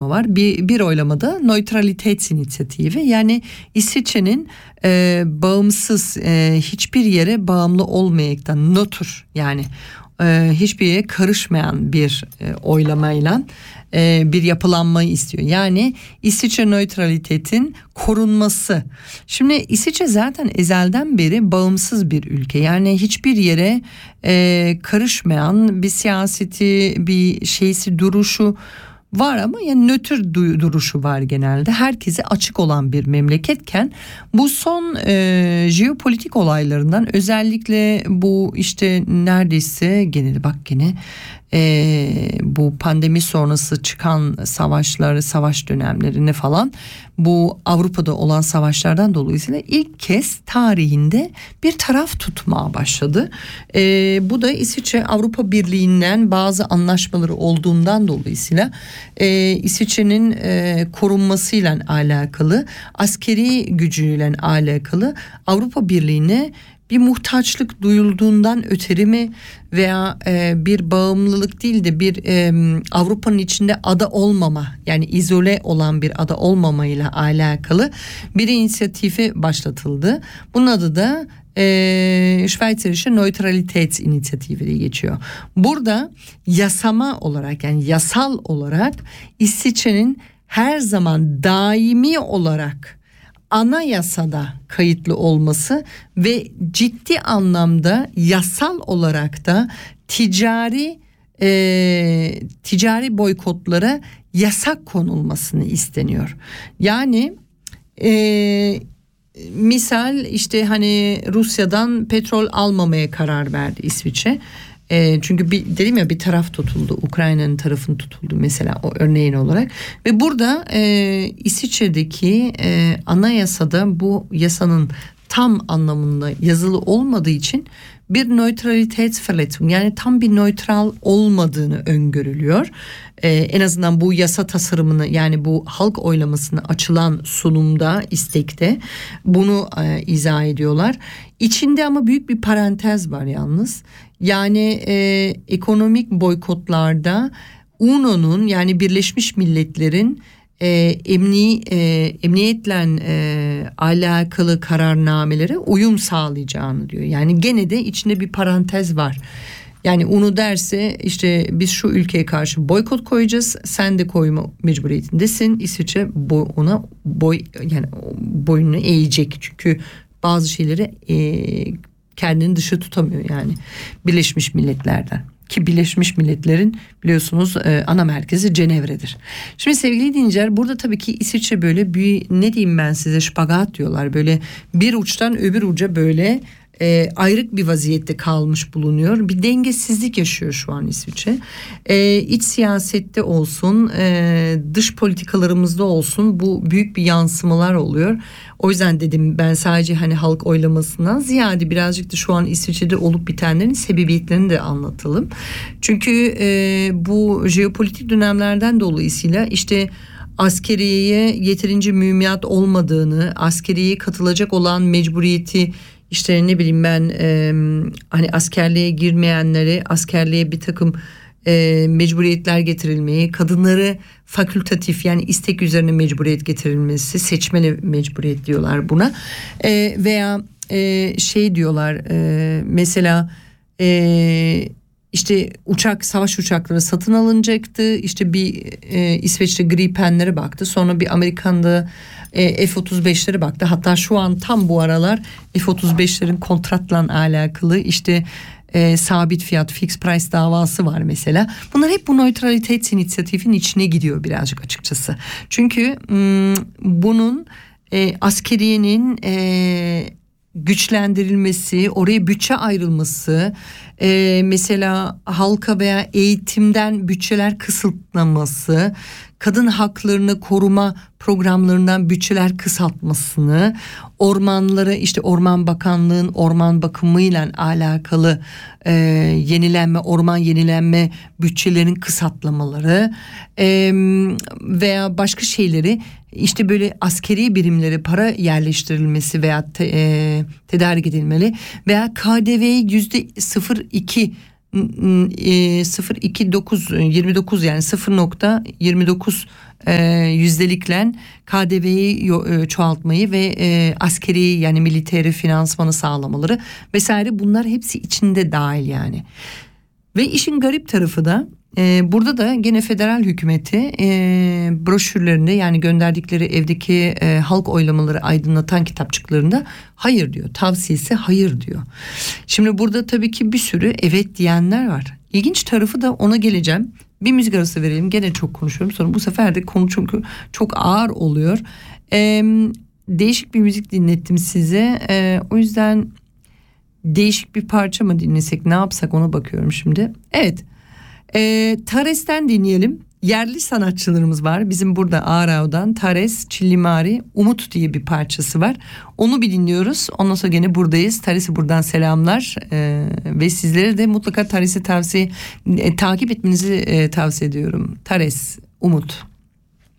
var. Bir oylamada Neutralitetsinitiativi, yani İsviçre'nin bağımsız, hiçbir yere bağımlı olmayaraktan nötr, yani hiçbir yere karışmayan bir oylamayla bir yapılanmayı istiyor. Yani İsviçre nötralitetin korunması. Şimdi İsviçre zaten ezelden beri bağımsız bir ülke. Yani hiçbir yere karışmayan bir siyaseti, bir şeysi, duruşu var ama yani nötr duruşu var genelde. Herkese açık olan bir memleketken bu son jeopolitik olaylarından, özellikle bu işte neredeyse gene bu pandemi sonrası çıkan savaş dönemlerine falan, bu Avrupa'da olan savaşlardan dolayısıyla ilk kez tarihinde bir taraf tutmaya başladı. Bu da İsviçre Avrupa Birliği'nden bazı anlaşmaları olduğundan dolayısıyla İsviçre'nin korunmasıyla alakalı, askeri gücüyle alakalı Avrupa Birliği'ne bir muhtaçlık duyulduğundan ötürü mi, veya bir bağımlılık değil de bir Avrupa'nın içinde ada olmama, yani izole olan bir ada olmamayla alakalı bir inisiyatifi başlatıldı. Bunun adı da Schweizerische Neutralitätsinitiative diye geçiyor. Burada yasama olarak, yani yasal olarak İsviçre'nin her zaman daimi olarak anayasada kayıtlı olması ve ciddi anlamda yasal olarak da ticari boykotlara yasak konulmasını isteniyor. Yani misal işte hani Rusya'dan petrol almamaya karar verdi İsviçre. Çünkü dedim ya, bir taraf tutuldu, Ukrayna'nın tarafını tutuldu mesela, o örneğin olarak. Ve burada İsviçre'deki anayasada bu yasanın tam anlamında yazılı olmadığı için bir Neutralitätsverletzung, yani tam bir nötral olmadığını öngörülüyor. En azından bu yasa tasarımını, yani bu halk oylamasına açılan sunumda, istekte bunu izah ediyorlar. İçinde ama büyük bir parantez var yalnız. Yani ekonomik boykotlarda UNO'nun, yani Birleşmiş Milletler'in emniyetle alakalı kararnamelere uyum sağlayacağını diyor. Yani gene de içinde bir parantez var. Yani UNO derse işte biz şu ülkeye karşı boykot koyacağız, sen de koyma mecburiyetindesin. İsviçre ona boynunu eğecek, çünkü bazı şeyleri kendini dışı tutamıyor yani Birleşmiş Milletler'den. Ki Birleşmiş Milletler'in biliyorsunuz ana merkezi Cenevre'dir. Şimdi sevgili dinleyiciler, burada tabii ki İsviçre böyle bir, ne diyeyim ben size, şpagat diyorlar. Böyle bir uçtan öbür uca böyle ayrık bir vaziyette kalmış bulunuyor. Bir dengesizlik yaşıyor şu an İsviçre. İç siyasette olsun, dış politikalarımızda olsun bu büyük bir yansımalar oluyor. O yüzden dedim ben, sadece hani halk oylamasından ziyade birazcık da şu an İsviçre'de olup bitenlerin sebebiyetlerini de anlatalım. Çünkü bu jeopolitik dönemlerden dolayısıyla işte askeriyeye yeterince mühimmat olmadığını, askeriyeye katılacak olan mecburiyeti, İşte ne bileyim ben, hani askerliğe girmeyenlere askerliğe bir takım mecburiyetler getirilmeyi, kadınları fakültatif, yani istek üzerine mecburiyet getirilmesi, seçmeli mecburiyet diyorlar buna, veya şey diyorlar, mesela işte savaş uçakları satın alınacaktı. İşte bir İsveç'te Gripen'lere baktı. Sonra bir Amerikan'da F-35'lere baktı. Hatta şu an tam bu aralar F-35'lerin kontratla alakalı işte sabit fiyat, fixed price davası var mesela. Bunlar hep bu Neutralitätsinitiatifin içine gidiyor birazcık açıkçası. Çünkü bunun askeriyenin güçlendirilmesi, oraya bütçe ayrılması, mesela halka veya eğitimden bütçeler kısıtlaması, kadın haklarını koruma programlarından bütçeler kısaltmasını, ormanlara, işte Orman Bakanlığı'nın orman bakımıyla alakalı orman yenilenme bütçelerinin kısaltlamaları veya başka şeyleri, işte böyle askeri birimlere para yerleştirilmesi veya tedarik edilmeli veya KDV'yi %0.29 yani 0.29 yüzdelikle KDV'yi çoğaltmayı ve askeri yani militeri finansmanı sağlamaları vesaire, bunlar hepsi içinde dahil yani. Ve işin garip tarafı da burada da gene federal hükümeti broşürlerinde, yani gönderdikleri evdeki halk oylamaları aydınlatan kitapçıklarında hayır diyor. Tavsiyesi hayır diyor. Şimdi burada tabii ki bir sürü evet diyenler var. İlginç tarafı da, ona geleceğim. Bir müzik arası verelim. Gene çok konuşuyorum. Sonra bu sefer de konu çünkü çok ağır oluyor. Değişik bir müzik dinlettim size. O yüzden değişik bir parça mı dinlesek, ne yapsak, ona bakıyorum şimdi. Evet. Tares'ten dinleyelim. Yerli sanatçılarımız var. Bizim burada Ağrau'dan Tares, Çillimari, Umut diye bir parçası var. Onu bir dinliyoruz. Ondan sonra gene buradayız. Tares'e buradan selamlar. Ve sizlere de mutlaka Tares'i takip etmenizi tavsiye ediyorum. Tares, Umut.